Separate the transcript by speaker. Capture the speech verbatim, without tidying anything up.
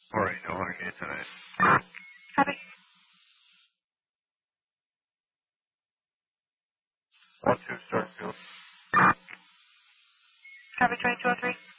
Speaker 1: All right, no hurricane tonight.
Speaker 2: Copy.
Speaker 1: One two start field.
Speaker 2: Copy twenty-two oh three.